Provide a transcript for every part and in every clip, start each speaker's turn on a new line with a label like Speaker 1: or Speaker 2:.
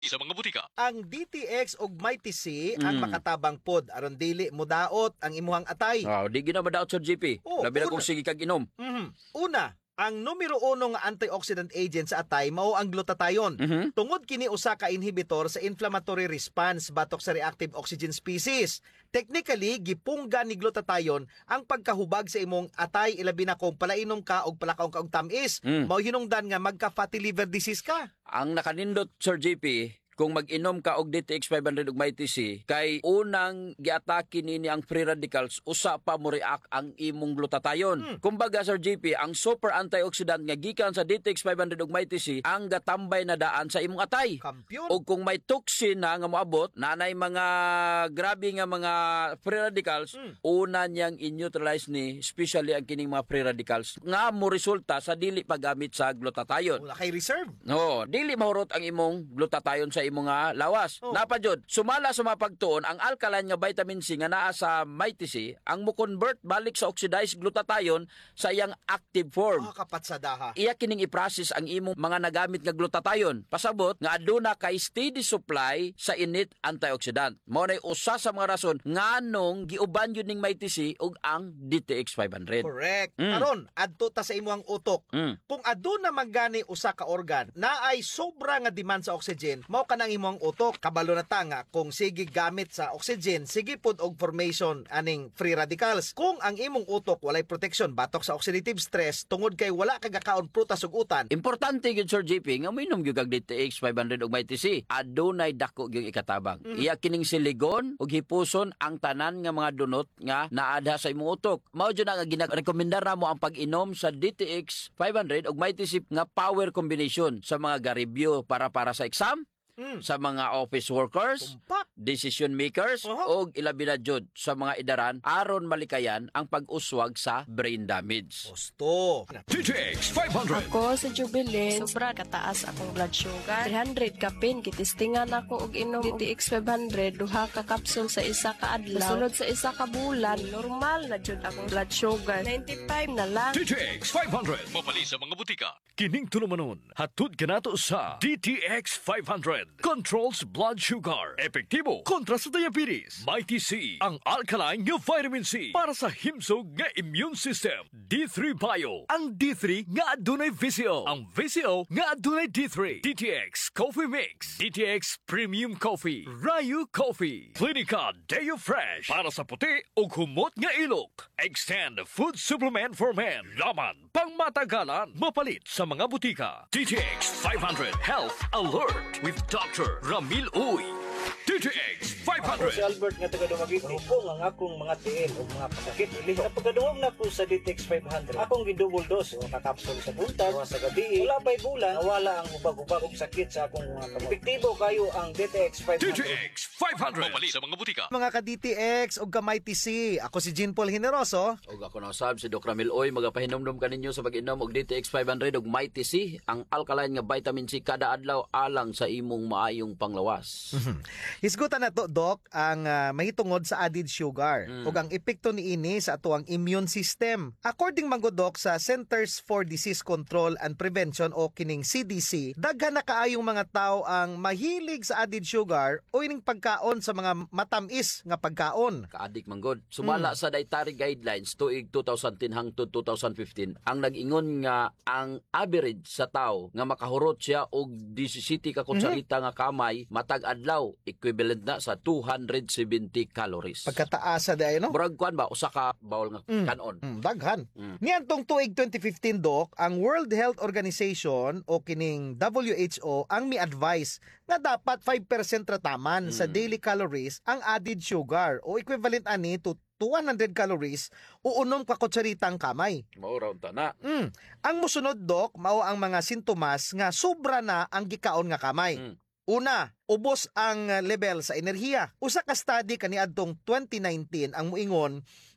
Speaker 1: sa mga butika.
Speaker 2: Ang DTX ug Mighty C ang makatabang pod aron dili modaot ang imuhang atay.
Speaker 3: Di gina madaot Sir JP.
Speaker 2: Oh,
Speaker 3: Labi na
Speaker 2: una.
Speaker 3: kung sige kag inom.
Speaker 2: Una, ang numero 1 nga antioxidant agent sa atay mao ang glutathione. Tungod kini usa ka inhibitor sa inflammatory response batok sa reactive oxygen species. Technically, gipungga ni glutathione ang pagkahubag sa imong atay ilabi na kung palainom ka og palakaw ka og tamis. Mao hinungdan nga magka fatty liver disease ka.
Speaker 3: Ang nakanindot Sir JP, kung mag-inom ka og DTX 500 ug Mighty C, kay unang giatake nini ang free radicals, usa pa mo react ang imong glutathione. Kumbaga Sir JP, ang super antioxidant nga gikan sa DTX 500 ug Mighty C ang gatambay na daan sa imong atay.
Speaker 2: Kampiyon.
Speaker 3: O kung may toxin na nga moabot, nanay mga grabe nga mga free radicals, una niyang in-neutralize ni, especially ang kining mga free radicals, nga mo resulta sa dili paggamit sa glutathione.
Speaker 2: Wala kay reserve.
Speaker 3: No, dili mahurot ang imong glutathione sa imong nga lawas. Napajud, sumala sa mapagtuon ang alkaline nga vitamin C nga naa sa Mighty C ang mo convert balik sa oxidized glutathione sa iyang active form.
Speaker 2: Kapatsadaha.
Speaker 3: Iya kining i-process ang imong mga nagamit nga glutathione. Pasabot nga aduna kay steady supply sa init antioxidant. Mao nay usa sa mga rason nganong giuban yun ning Mighty C ug ang DTX 500.
Speaker 2: Correct. Karon, adto ta sa imong utok. Kung aduna magani usa ka organ na ay sobra nga demand sa oxygen, mao kanang imong utok. Kabalo na ta nga kung sige gamit sa oxygen, sige pod og formation aning free radicals. Kung ang imong utok walay protection batok sa oxidative stress tungod kay wala kagakaon prutas ug utan,
Speaker 3: Importante gyud Sir JP nga minom gyud kag DTX 500 ug Mighty C. Adunay dako gyud ikatabang. Iya kining siligon ug hipuson ang tanan nga mga dunot nga naadha sa imong utok. Mao gyud nga ginarekomendar namo ang pag-inom sa DTX 500 ug Mighty C nga power combination sa mga ga-review para sa exam, sa mga office workers,
Speaker 2: tumpak.
Speaker 3: decision makers, o ilabi na jud sa mga idaran aron malikayan ang pag-uswag sa brain damage.
Speaker 2: Gusto.
Speaker 1: DTX 500.
Speaker 4: Ako sa Jubilee, sobra kataas akong blood sugar. 300 kapin, kitistingan ako og inom DTX 500, duha ka kapsul sa isa ka adlaw. Sunod sa isa ka bulan, normal na jud akong blood sugar. 95 na lang.
Speaker 1: DTX 500. Mapali sa mga butika. Kining tulumanon, hatod kanato sa DTX 500. Controls blood sugar. Epektibo kontra sa diabetes. Mighty C, ang alkaline nga vitamin C para sa himsog nga immune system. D3 Bio, ang D3 nga adunay VCO. Ang VCO nga adunay D3. DTX Coffee Mix. DTX Premium Coffee. Rayu Coffee. Clinica Deo Fresh para sa puti o humot nga ilok. Extend Food Supplement for Men. Laman pang matagalan. Mapalit sa mga butika. DTX 500 Health Alert with Dr. Ramil Uy. DTX
Speaker 5: Ako si
Speaker 1: 500.
Speaker 5: Albert nga taga Dumaguete. Mahupong ang akong mga tiil o mga pasakit. Ili na pagkaduwag na ko sa DTX 500. Akong gidouble dose o kakapsul sa buntag, sa gabi. Wala pa'y bulan, nawala ang ubag-ubag og sakit sa akong mga kamot. Epektibo kayo ang DTX 500.
Speaker 1: DTX 500. Mapali sa mga butika.
Speaker 2: Mga ka-DTX o ka-Mighty C, ako si Jean Paul Generoso.
Speaker 3: Og ako na usab si Dr. Ramil Oy, magapahinomdom kaninyo sa pag-inom og DTX 500 ug Mighty C, ang alkaline nga vitamin C kada adlaw alang sa imong maayong panglawas.
Speaker 2: Hisgutan na to, Doc, ang mahitungod sa added sugar ug ang epekto niini sa atuang immune system. According man gud, Doc, sa Centers for Disease Control and Prevention o kining CDC, daghan na kaayong mga tao ang mahilig sa added sugar o ining pagkaon sa mga matamis nga pagkaon.
Speaker 3: Kaadik manggod. Sumala sa dietary guidelines tuig 2010 hangtod 2015, ang nag-ingon nga ang average sa tao nga makahurot siya og 17 ka kutsarita nga kamay matag adlaw, equivalent na sa 270 calories.
Speaker 2: Pagkataas sa day, no?
Speaker 3: Murag kuan ba usa ka bawol nga kanon.
Speaker 2: Daghan. Niantong tuig 2015, Doc, ang World Health Organization o kining WHO ang mi-advise na dapat 5% rataman sa daily calories ang added sugar o equivalent ani to 200 calories o unom ka kutsaritang kamay.
Speaker 3: Mao raw ta na.
Speaker 2: Ang musunod, Doc, mao ang mga sintomas nga sobra na ang gikaon nga kamay. Una, ubos ang level sa enerhiya. Usa ka study kaniadtong 2019 ang muingon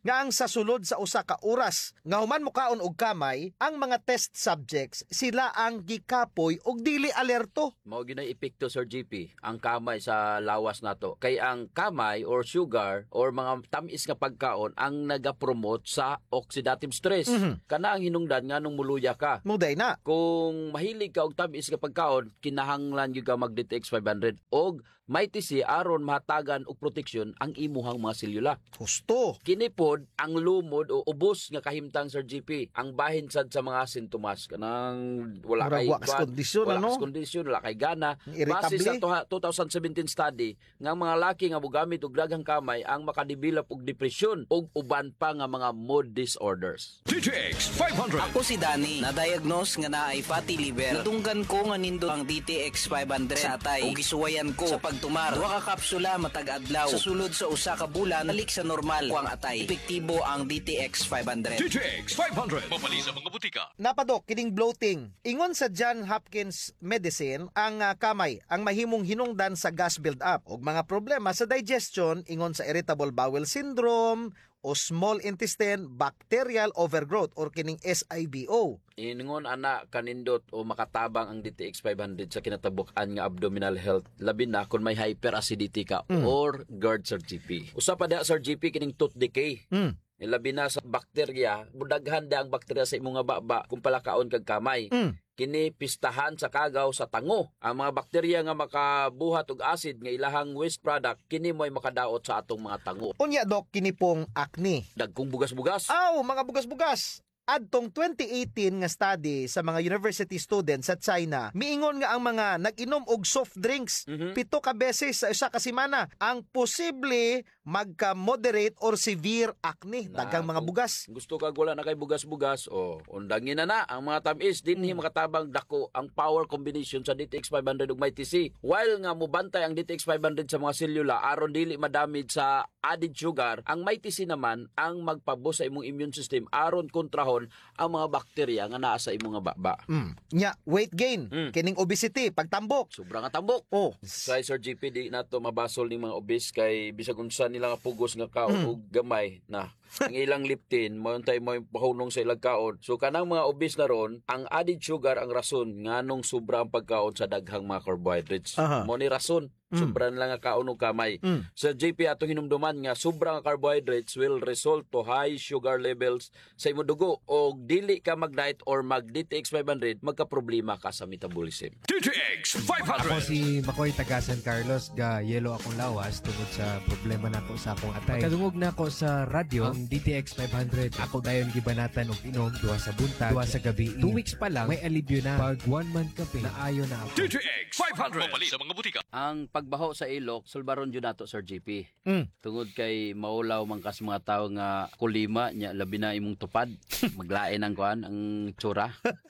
Speaker 2: nga ang sa sulod sa usa ka oras nga human mukaon og kamay, ang mga test subjects sila ang gikapoy og dili alerto.
Speaker 3: Mao ginay epekto Sir GP ang kamay sa lawas nato. Kay ang kamay or sugar or mga tamis nga pagkaon ang nagapromote sa oxidative stress. Kana ang hinungdan nga nung muluya ka.
Speaker 2: Muday na.
Speaker 3: Kung mahilig ka og tamis nga pagkaon, kinahanglan gyud ka mag DTX 500 og may TC aron mahatagan og proteksyon ang imuhang mga selula.
Speaker 2: Husto.
Speaker 3: Kini pod ang lumod o ubos nga kahimtang Sir GP, ang bahin sad sa mga sintomas kanang wala kay
Speaker 2: Wax kondisyon,
Speaker 3: wala
Speaker 2: ano?
Speaker 3: kas kondisyon, wala kay gana.
Speaker 2: Irritable.
Speaker 3: Base sa 2017 study nga mga laki nga mogamit og daghang kamay ang makadevelop og depresyon ug uban pa nga mga mood disorders.
Speaker 1: DTX 500.
Speaker 6: Ako si Danny, na-diagnose nga naay fatty liver. Natunggan ko nga nindot ang DTX 500 sa atay. Ug gisuwayan ko sa pagtumar. Duha ka kapsula matag adlaw. Sa sulod sa usa ka bulan, balik sa normal ko ang atay. Epektibo ang DTX 500.
Speaker 1: DTX 500. Mapali sa mga butika.
Speaker 2: Napadok kining bloating. Ingon sa John Hopkins Medicine, ang kamay ang mahimong hinungdan sa gas build-up ug mga problema sa digestion ingon sa irritable bowel syndrome o small intestine bacterial overgrowth or kining SIBO.
Speaker 3: Ingon ana kanindot o makatabang ang DTX 500 sa kinatabukan nga abdominal health labi na kung may hyperacidity ka or GERD Sir GP. Usa pa diha Sir GP kining tooth decay. Labi na sa bakterya, budaghan da ang bakterya sa imong nga baba kung palakaon kag kamay. Kini pistahan sa kagaw sa tango. Ang mga bakterya nga makabuhat og acid nga ilahang waste product kini mo'y makadaot sa atong mga tango.
Speaker 2: Unya dok kini pong acne.
Speaker 3: Dagkong bugas-bugas.
Speaker 2: Aw, mga bugas-bugas. Adtong 2018 nga study sa mga university students sa China, miingon nga ang mga nag-inom og soft drinks 7 ka beses sa isa ka semana ang posible magka-moderate or severe acne, daghang mga
Speaker 3: kung
Speaker 2: bugas.
Speaker 3: Gusto kag wala na kay bugas-bugas o undangin na ang mga tamis dinhi makatabang dako ang power combination sa DTX 500 ug may TC. While nga mobantay ang DTX 500 sa mga selula aron dili madamage sa added sugar, ang may TC naman ang magpaboost sa imong immune system aron kontrahon ang mga bakterya nga naa sa imong nga baba.
Speaker 2: Nya, weight gain, kining obesity, pagtambok.
Speaker 3: Sobrang nga tambok.
Speaker 2: Oh,
Speaker 3: Sa Sir GP di nato mabasol ni mga obese kay bisag unsa nila nga pugos nga kaon ug gamay na ang ilang liptin mo untay mo pahunong sa ilang kaon. So kanang mga obese na ron, ang added sugar ang rason nganong sobra ang pagkaon sa daghang mga carbohydrates. Mo ni rason. Sobra lang nga kaon og kamay. Sa JP ato hinumduman nga sobra nga carbohydrates will result to high sugar levels sa imong dugo og dili ka mag-diet or mag-DTX 500 magka-problema ka sa metabolism.
Speaker 1: DTX
Speaker 7: Ako
Speaker 1: 500.
Speaker 7: si Makoy taga San Carlos, ga yelo akong lawas tungod sa problema nako sa akong atay. Pagkadungog nako sa radyo, ang DTX 500, ako dayon gibanatan og inom duha sa buntag, duha sa gabi. 2 weeks pa lang may alibyo na. Pag 1 month kape, naayo na ako.
Speaker 1: DTX 500. Mapali sa mga butika.
Speaker 3: Ang pagbaho sa ilok, sulbaron jud nato Sir GP. Tungod kay maulaw man kas mga tawo nga kulima nya labi na imong tupad. Maglain ang kuan ang tsura.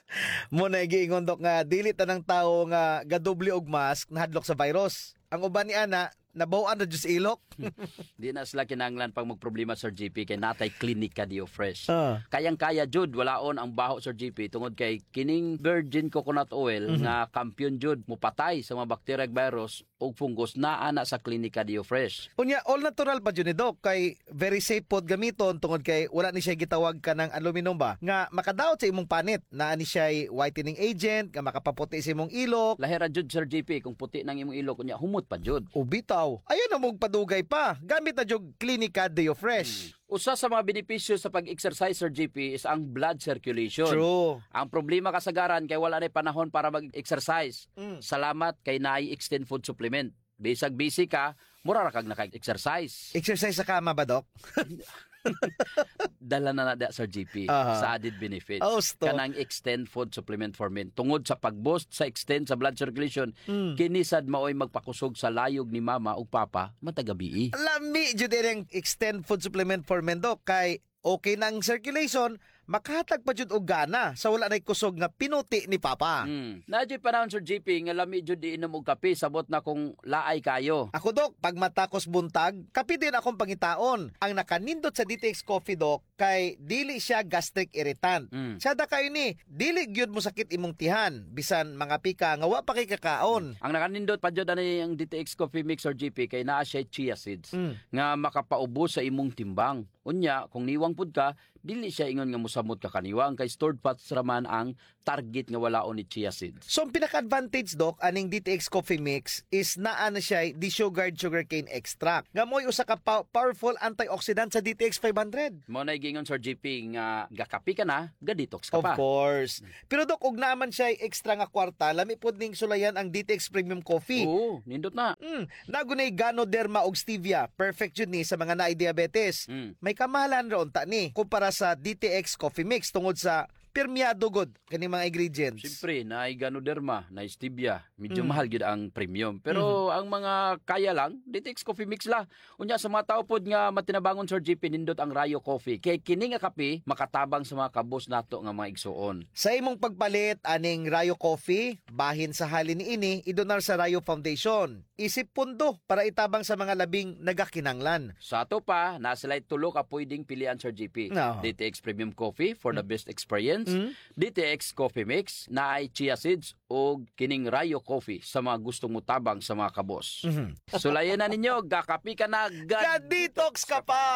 Speaker 2: mo na giingon dok nga dili tanang tawo nga gadoble og mask nahadlok sa virus. Ang uban ni ana nabaw-an na jud sa ilok.
Speaker 3: Di na sila kinahanglan pag magproblema Sir GP kay natay klinika Dio Fresh.
Speaker 2: Ah.
Speaker 3: Kayang-kaya jud walaon ang baho Sir GP tungod kay kining virgin coconut oil nga kampiyon jud mupatay sa mga bacteria virus ug fungus naa na sa klinika Dio Fresh.
Speaker 2: Unya all natural pa jud ni dok kay very safe pod gamiton tungod kay wala ni siya gitawag ka ng aluminum ba nga makadaot sa imong panit naa ni siya whitening agent nga makapaputi sa imong ilok.
Speaker 3: Lahira jud Sir GP kung puti nang imong ilok unya humot pa jud.
Speaker 2: O bitaw, ayun na mong padugay pa. Gamit na jog Clinica Deo Fresh.
Speaker 3: Usa sa mga benepisyo sa pag-exercise Sir GP is ang blood circulation.
Speaker 2: True.
Speaker 3: Ang problema kasagaran kay wala na panahon para mag-exercise. Salamat kay naay extend food supplement. Bisag busy ka, mura ra kag naka-exercise.
Speaker 2: Exercise sa kama ba, Dok?
Speaker 3: Dala na na Sir GP
Speaker 2: Aha.
Speaker 3: sa added benefits.
Speaker 2: Oh, stop.
Speaker 3: Kanang extend food supplement for men. Tungod sa pag-boost sa extend sa blood circulation, kinisad maoy magpakusog sa layog ni mama ug papa matagabi.
Speaker 2: Lami jud ang extend food supplement for men, Dok. Kay okay na ang circulation, makahatag pa jud og gana sa wala nay kusog nga pinuti ni Papa.
Speaker 3: Nadyo panahon Sir GP nga lami jud di inom og kape sabot na kung laay kayo.
Speaker 2: Ako, Dok, pag matakos buntag, kapi din akong pangitaon. Ang nakanindot sa DTX Coffee, Dok, kay dili siya gastric irritant. Siya da kayo ni, dili gyud mo sakit imong tihan, bisan mga pika nga wa pa kay kakaon.
Speaker 3: Ang nakanindot pa jud ani ang DTX Coffee Mix Sir GP kay naa siya chia seeds nga makapaubos sa imong timbang Unya, kung niwang pud ka, dili siya ingon nga mosamot ka kaniwang kay stored fats raman ang target nga walaon ni chia seeds.
Speaker 2: So ang pinaka-advantage, Doc, aning DTX Coffee Mix is naa na siya desugared sugarcane extract. Nga mo'y usa ka powerful antioxidant sa DTX 500.
Speaker 3: Mo na gingon Sir JP nga gakapi ka na, ga-detox ka
Speaker 2: Of
Speaker 3: pa.
Speaker 2: course. Pero Doc, og naman siya extra nga kwarta, lami pod ning sulayan ang DTX Premium Coffee.
Speaker 3: Oo, nindot na.
Speaker 2: Nagunay Ganoderma og stevia. Perfect yun ni sa mga naay diabetes. May kamahalan ra unta ni kumpara sa DTX Coffee Mix tungod sa permeado god kani mga ingredients.
Speaker 3: Siyempre, na Ganoderma, na stevia, medyo mahal gid ang premium. Pero ang mga kaya lang, DTX Coffee Mix la. Unya sa mga tao pod nga matinabangon Sir JP nindot ang Rayo Coffee. Kay kini nga kape makatabang sa mga kabos nato nga mga igsuon.
Speaker 2: Sa imong pagpalit aning Rayo Coffee, bahin sa halin niini idonar sa Rayo Foundation. Isip pundo para itabang sa mga labing nagakinanglan.
Speaker 3: Sa ato pa, nasilay tulo ka pwedeng pilian Sir JP.
Speaker 2: No.
Speaker 3: DTX Premium Coffee for the best experience. DTX Coffee Mix na ay chia seeds o kining Rayo Coffee sa mga gustong mutabang sa mga kabos. Sulayan na ninyo, gakapi ka na,
Speaker 2: Ga-detox ka pa!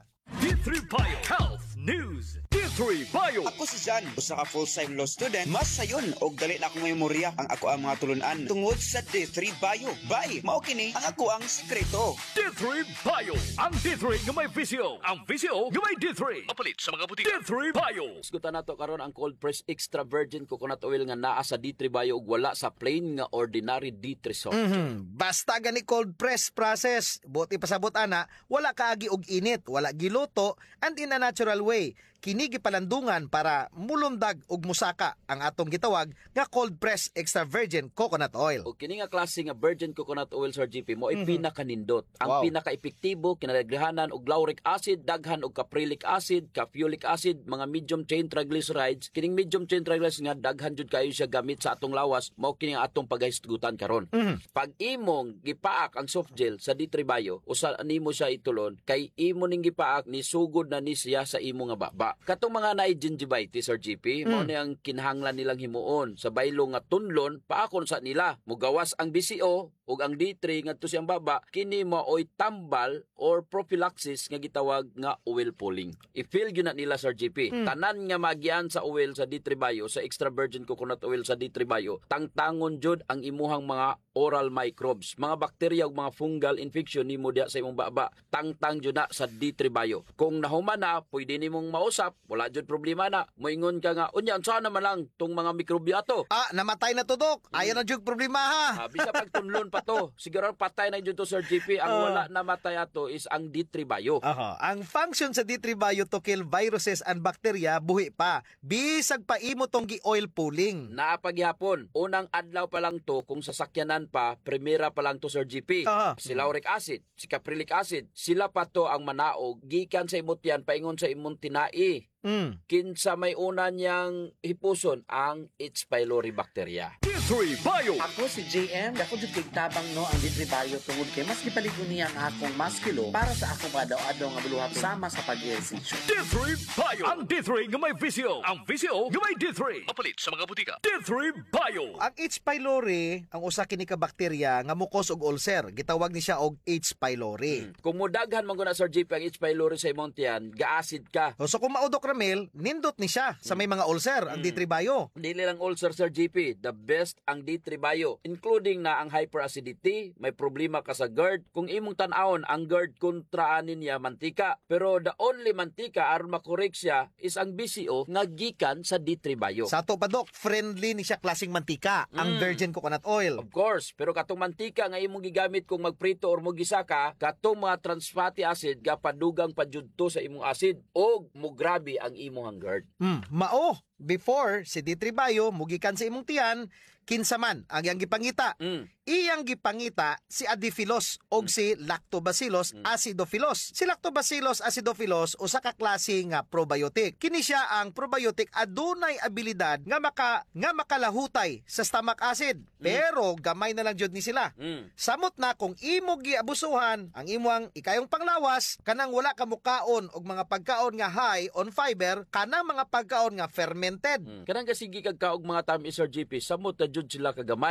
Speaker 1: D3 Bio Health News. D3 Bio.
Speaker 8: Ako si Jan, usa ka full-time law student. Mas sayon og dali na akong memorya ang ako ang mga tulunan tungod sa D3 Bio. Bye, mao kini ang ako ang sekreto.
Speaker 1: D3 Bio. Ang D3 nga may visio. Ang visio nga may D3. Mapalit sa mga butika. D3 Bio.
Speaker 3: Isgutan nato karon ang cold press extra virgin coconut oil nga naa sa D3 Bio ug wala sa plain nga ordinary D3 salt.
Speaker 2: Basta gani cold press process, buti pasabot ana, wala kaagi og init, wala giluto, and in a natural way. Kini gipalandungan para mulundag og musaka ang atong gitawag nga cold press extra virgin coconut oil.
Speaker 3: O kini nga klase nga virgin coconut oil Sir GP mo ay pinakanindot. Ang
Speaker 2: Wow.
Speaker 3: pinaka-epektibo kinalagrihanan og lauric acid, daghan og caprylic acid, caffeolic acid, mga medium chain triglycerides. Kining medium chain triglycerides nga daghan jud kayo siya gamit sa atong lawas, mao kini nga atong paghisgutan karon. Pag imong gipaak ang soft gel sa D3 Bio, usa nimo siya itulon kay imo ning gipaak ni sugod na ni siya sa imo nga baba. Katong mga naay gingivitis or GP, mao ni ang kinahanglan nilang himuon sa baylo nga tunlon paakon sa nila. Mugawas ang BCO ug ang D3 ngadto siyang baba, kini maoy tambal or prophylaxis nga gitawag nga oil pulling. I-feel gyud na nila Sir GP. Tanan nga magian sa oil sa D3 Bio, sa extra virgin coconut oil sa D3 Bio, tangtangon jud ang imuhang mga oral microbes, mga bakterya ug mga fungal infection nimo diha sa imong baba. Tangtang jud na sa D3 Bio. Kung nahuman na, pwede nimong mausap, wala jud problema na. Moingon ka nga, unya unsa naman lang tong mga mikrobyo ato?
Speaker 2: Namatay na to, Dok. Ayaw na jug problema, ha?
Speaker 3: Bisa pagtunlon pa to. Siguro patay na jud to Sir GP. Ang wala namatay ato is ang D3 Bio.
Speaker 2: Ang function sa D3 Bio to kill viruses and bacteria buhi pa. Bisag pa imo tong gi-oil pulling.
Speaker 3: Naapaghapon, unang adlaw pa lang to kung sasakyanan pa, primera pa lang to Sir GP. Si lauric acid, si caprylic acid, sila pa to ang manaog gikan sa imot yan paingon sa imong tinai. Kinsa may una niyang hipuson ang H. pylori bacteria.
Speaker 1: D3 Bio.
Speaker 9: Ako si JM, ako jud kay tabang no ang D3 Bio tungod kay mas gipaligon niya ang akong maskilo para sa akong adlaw-adlaw nga buluhat sama sa pag-ehersisyo.
Speaker 1: D3 Bio. Ang D3 nga may visio. Ang visio nga may D3. Mapalit sa mga butika. D3 Bio.
Speaker 2: Ang H. pylori, ang usa kini ka bakterya nga mukos og ulcer. Gitawag ni siya og H. pylori.
Speaker 3: Kung mudaghan man guna Sir JP ang H. pylori sa imong tiyan, ga-acid ka.
Speaker 2: So kung maudok Ramil, nindot ni siya sa may mga ulcer, ang D3 Bio.
Speaker 3: Dili lang ulcer Sir GP, the best ang D3 Bio, including na ang hyperacidity, may problema ka sa GERD. Kung imong tan-awon ang GERD kontraanin niya mantika, pero the only mantika aron makorek siya is ang BCO nga gikan sa D3 Bio.
Speaker 2: Sa ato pa, Dok, friendly ni siya klaseng mantika, ang virgin coconut oil.
Speaker 3: Of course, pero katong mantika nga imong gigamit kung magprito or mogisaka, katong mga trans fatty acid gapadugang padjudto sa imong acid o mugrabe ang imong GERD.
Speaker 2: Mao, before si D3 Bio mugikan sa imong tiyan, kinsa man ang iyang gipangita. Iyang gipangita si Adiphilus og si Lactobacillus acidophilus. Si Lactobacillus acidophilus usa ka klase nga probiotic. Kini siya ang probiotic adunay abilidad nga makalahutay sa stomach acid. Pero gamay na lang jud ni sila. Samot na kung imo giabusuhan ang imong ikayong panglawas, kanang wala ka mukaon og mga pagkaon nga high on fiber, kanang mga pagkaon nga fermented.
Speaker 3: Kanang kasigi kag kaog mga tamis Sir GP, samot na jud sila kagamay.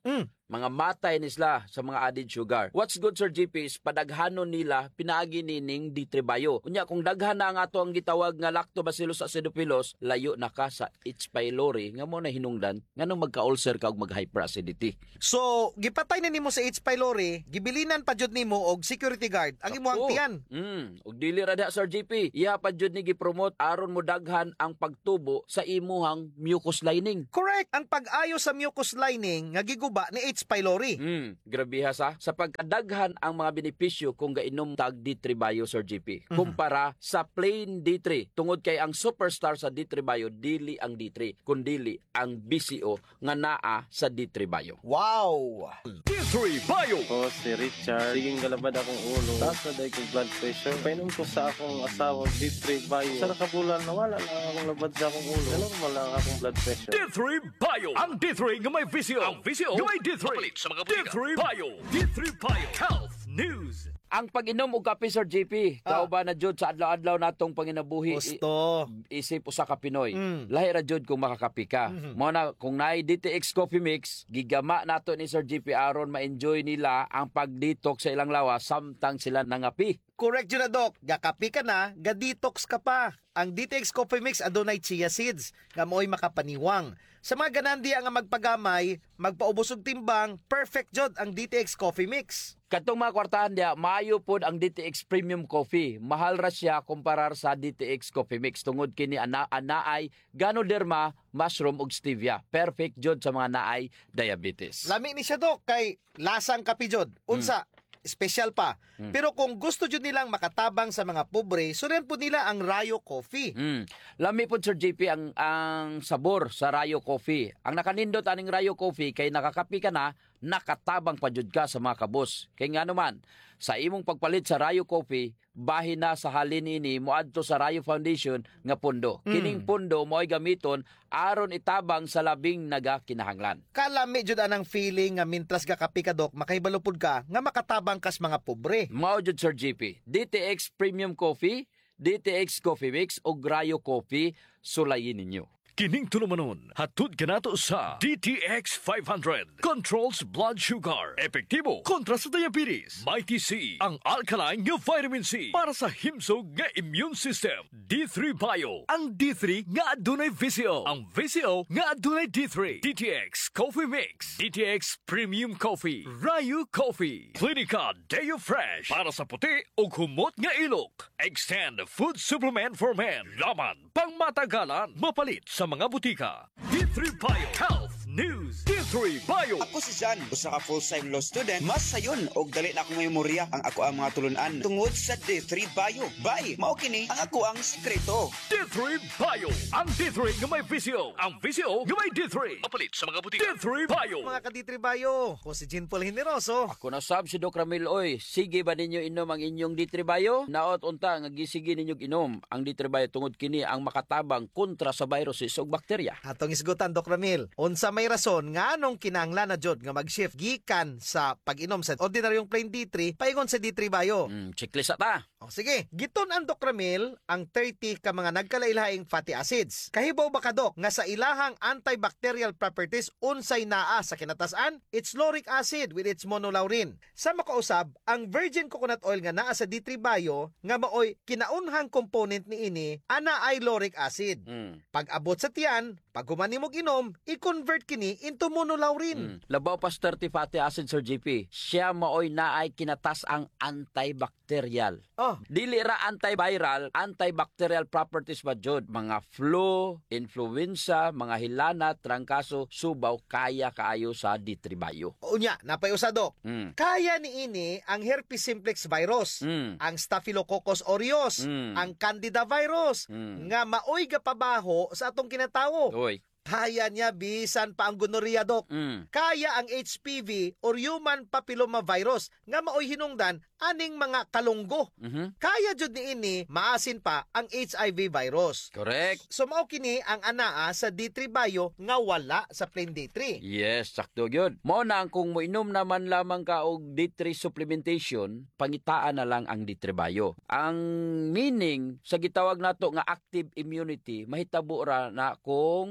Speaker 3: Mga matay nisla sa mga added sugar. What's good, Sir JP, is padaghanon nila pinaagi nining D3 Bio. Unya, kung daghan na ang ato ang gitawag nga Lactobacillus acidophilus, layo na ka sa H. pylori nga mo na hinungdan nganong magka-ulcer ka og mag-hyperacidity.
Speaker 2: So, gipatay na nimo sa H. pylori, gibilinan pa jud nimo og security guard ang imong tiyan.
Speaker 3: Og dili ra da, Sir JP. Iya pa jud ni gipromote aron mo daghan ang pagtubo sa imuhang mucus lining.
Speaker 2: Correct. Ang pag-ayo sa mucus lining nga giguba ni H. pylori.
Speaker 3: Grabe ha sa pagkadaghan ang mga benepisyo kung gainom tag D3 Bio, Sir JP. Kumpara sa plain D3. Tungod kay ang superstar sa D3 Bio dili ang D3, kundili ang BCO nga naa sa D3 Bio.
Speaker 2: Wow!
Speaker 1: D3 Bio.
Speaker 10: Ako si Richard. Siging galabad akong ulo. Taas na dahil kong blood pressure. Painom ko sa akong asawang D3 Bio. Sa nakabulan, nawala lang akong labad sa akong ulo. Normal lang akong blood pressure.
Speaker 1: D3 Bio. Ang D3 nga may visio. Ang visio nga may D3. Sa mga D3 Bio. D3 Bio. Health News.
Speaker 3: Ang pag-inom og kape, Sir JP, kauban na jud sa adlaw-adlaw natong panginabuhi.
Speaker 2: Gusto.
Speaker 3: Isip usa ka Pinoy. Lahi ra jud kung makakapi ka. Mao na kung naay DTX Coffee Mix, gigama nato ni Sir JP aron ma-enjoy nila ang pag-detox sa ilang lawas samtang sila nangapi.
Speaker 2: Correct yun na, Doc. Gakapi ka na, ga-detox ka pa. Ang DTX Coffee Mix adunay chia seeds nga mo'y makapaniwang. Sa mga ganandi nga magpagamay, magpaubos og timbang, perfect jud ang DTX Coffee Mix.
Speaker 3: Katong mga kwartahan dia, maayo pod ang DTX Premium Coffee. Mahal ra siya kumparar sa DTX Coffee Mix tungod kini anaay Ganoderma, mushroom ug stevia. Perfect jud sa mga naay diabetes.
Speaker 2: Lami ni siya, Doc, kay lasang kapi jud. Unsa? Special pa. Pero kung gusto jud nilang makatabang sa mga pobre, suren po nila ang Rayo Coffee.
Speaker 3: Lami po, Sir JP, ang sabor sa Rayo Coffee. Ang nakanindot aning Rayo Coffee kay nakakapi ka na, nakatabang pa jud ka sa mga kabos. Kay nga naman, sa imong pagpalit sa Rayo Coffee, bahin na sa halin ini moadto sa Rayo Foundation nga pundo. Kining pundo mo'y gamiton aron itabang sa labing nagakinahanglan.
Speaker 2: Kalami jud anang feeling nga mintras gakapi ka, Doc, makaibalupod ka nga makatabang kas mga pobre.
Speaker 3: Mao jud, Sir JP. DTX Premium Coffee, DTX Coffee Mix o Rayo Coffee, sulayin ninyo.
Speaker 1: Kining tulumanon, hatod kanato sa DTX 500. Controls blood sugar. Epektibo kontra sa diabetes. Mighty C, ang alkaline nga vitamin C para sa himsog nga immune system. D3 Bio, ang D3 nga adunay visio. Ang visio nga adunay D3. DTX Coffee Mix. DTX Premium Coffee. Rayo Coffee. Clinica Deo Fresh para sa puti o humot nga ilok. Extend food supplement for men. Laman pang matagalan. Mapalit sa mga butika. D3 Bio Health News. D3 Bio.
Speaker 8: Ako si Jan, usa ka full-time law student. Mas sayon og dali na akong memorya ang ako ang mga tulunan tungod sa D3 Bio. Bye. Mao kini ang ako ang sekreto.
Speaker 1: D3 Bio. Ang D3 nga may visio. Ang visio nga may D3. Mapalit sa mga butika. D3 Bio.
Speaker 2: Mga ka-D3 Bio, ko si Jean Paul Generoso.
Speaker 3: Ako na sab si Doc Ramil, oy. Sige ba ninyo inom ang inyong D3 Bio? Naot unta nga gisige ninyo inom ang D3 Bio tungod kini ang makatabang kontra sa viruses ug bakterya.
Speaker 2: Atong isgutan, Doc Ramil. Unsa may rason nga anong kinahanglan na jud nga mag-shift gikan sa pag-inom sa ordinaryong plain D3 paingon sa D3 Bio?
Speaker 3: Checklist ta.
Speaker 2: O sige, giton ang Doc Ramil ang 30 ka mga nagkalailhaing fatty acids. Kahibaw ba ka, Doc, nga sa ilahang antibacterial properties unsay naa sa kinatasan? It's lauric acid with its monolaurin. Sa makausab, ang virgin coconut oil nga naa sa D3 Bio nga maoy kinaunhang component ni ini ana ay lauric acid. Pag abot sa tiyan, pag humani mo inom, i-convert kini into monolaurin.
Speaker 3: Labaw pa 30 fatty acid, Sir JP. Siya maoy naay kinatas ang antibacterial. Dili ra antiviral, antibacterial properties ba jud? Mga flu, influenza, mga hilana, trangkaso, subaw, kaya kaayo sa D3 Bio.
Speaker 2: Unya, napayusa, Doc. Kaya ni ini ang herpes simplex virus, ang staphylococcus aureus, ang candida virus, nga maoy gapabaho sa atong kinatawo.
Speaker 3: Oy.
Speaker 2: Kaya niya bisan pa ang gonorrhea, Doc. Kaya ang HPV or human papilloma virus nga maoy hinungdan aning mga kalunggo. Kaya jud ni ini maasin pa ang HIV virus.
Speaker 3: Correct.
Speaker 2: So mao kini ang anaa sa D3 Bio nga wala sa plain D3.
Speaker 3: Yes, sakto gyud. Mao na ang kung moinom naman lamang ka og D3 supplementation, pangitaan na lang ang D3 Bio. Ang meaning sa gitawag nato nga active immunity mahitabo ra na kung ang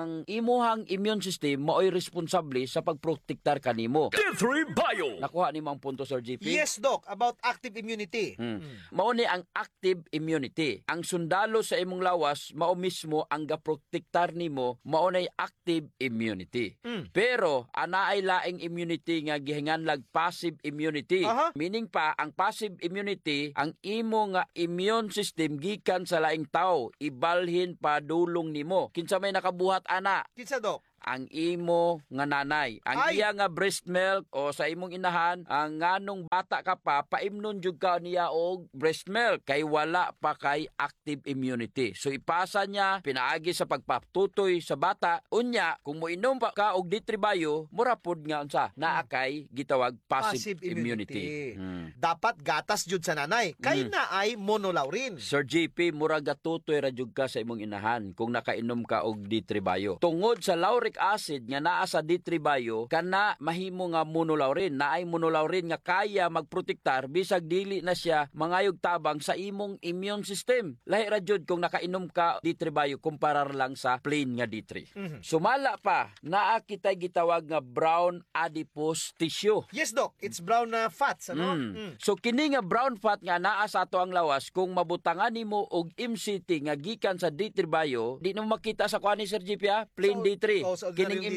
Speaker 3: ang imuhang immune system mao'y responsable sa pagprotektar kanimo.
Speaker 1: D3 Bio.
Speaker 3: Nakuha ni ang punto, Sir GP?
Speaker 2: Yes, Doc, about active immunity.
Speaker 3: Mao ni ang active immunity. Ang sundalo sa imong lawas mao mismo ang gaprotektar nimo, mao nay active immunity. Pero ana ay laing immunity nga gihinganlag passive immunity. Meaning pa ang passive immunity ang imo nga immune system gikan sa laing tao, ibalhin pa dulong nimo. Kinsa may nakabuhat ana?
Speaker 2: Kinsa, Doc?
Speaker 3: Ang imo nga nanay, ang iya nga breast milk o sa imong inahan, ang nganong bata ka pa, paimnon jud ka niya og breast milk kay wala pa kay active immunity. So ipasa niya pinaagi sa pagpatutoy sa bata. Unya kung moinom pa ka og D3 Bio, mura pod nga unsa naa kay gitawag passive immunity.
Speaker 2: Dapat gatas jud sa nanay kay naay monolaurin.
Speaker 3: Sir JP, mura gatutoy ra jud ka sa imong inahan kung nakainom ka og D3 Bio. Tungod sa lauric acid nga naa sa D3 Bio, kana mahimo nga monolaurin. Naay monolaurin nga kaya magprotektar bisag dili na siya mangayog tabang sa imong immune system. Lahi ra jud kung nakainom ka D3 Bio kumparar lang sa plain nga D3. Sumala pa, naa kitay gitawag nga brown adipose tissue.
Speaker 2: Yes, Doc. It's brown na fats, ano?
Speaker 3: So kini nga brown fat nga naa sa ato ang lawas, kung mabutangan nimo og MCT nga gikan sa D3 Bio, di na makita sa kuan ni Sir JP, plain D3. Kining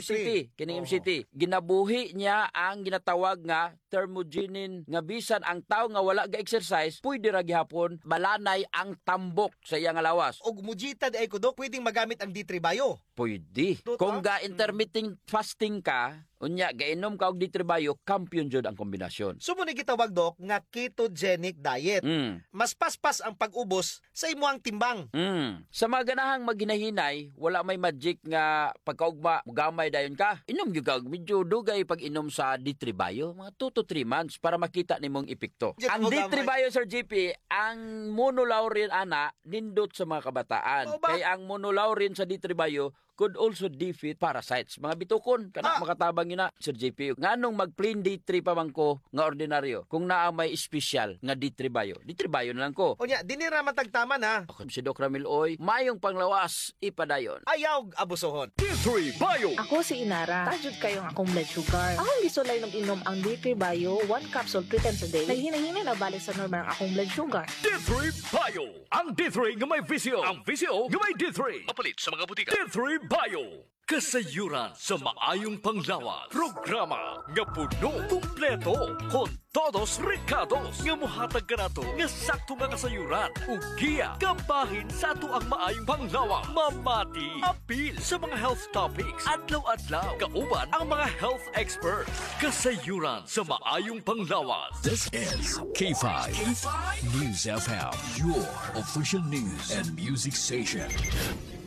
Speaker 3: MCT, ginabuhi niya ang ginatawag nga thermogenin nga bisan ang tao nga wala ga exercise, pwede ra gihapon malanay ang tambok sa iyang lawas.
Speaker 2: Og mujita ay ko, Doc, pwedeng magamit ang D3 Bio.
Speaker 3: Pwede. Kung ga intermittent fasting ka, unya gainom ka og D3 Bio, kampiyon jud ang kombinasyon.
Speaker 2: So muna gitawag, Doc, nga ketogenic diet. Mas paspas ang pag-ubos sa imuhang timbang.
Speaker 3: Sa mga ganahang maghinahinay, wala may magic nga pagkaugma mugamay dayon ka. Inom gyud ka medyo dugay pag inom sa D3 Bio, mga 2 to 3 months para makita nimong epekto. Ang D3 Bio, Sir JP, ang monolaurin ana nindot sa mga kabataan. Kay ang monolaurin sa D3 Bio could also defeat parasites. Mga bitukon, kana makatabang ina, Sir JP. Nganong mag-plain D3 pa man ko nga ordinaryo, kung naa may special nga D3 Bio. D3 Bio na lang ko.
Speaker 2: O nya, dinira matagtaman ha.
Speaker 3: Ako si Doc Ramil Oy, mayong panglawas, ipadayon.
Speaker 2: Ayaw abusohon.
Speaker 1: D3 Bio.
Speaker 11: Ako si Inara. Tajud kayong akong blood sugar. Akong gisulay nung inom ang D3 Bio, 1 capsule 3 times a day. Naghinay-hinay na balik sa normal ang akong blood sugar.
Speaker 1: D3 Bio. Ang D3 nga may visyo. Ang visyo nga may D3. Mapalit sa mga butika. D3 Bio. Kasayuran sa maayong panglawas. Programa nga puno kumpleto kon todos recados nga mohatag kanato nga sakto nga kasayuran ug giya kabahin sa ato ang maayong panglawas. Mamati apil sa mga health topics adlaw-adlaw kauban ang mga health expert. Kasayuran sa maayong panglawas. This is K5 News FM, your official news and music station.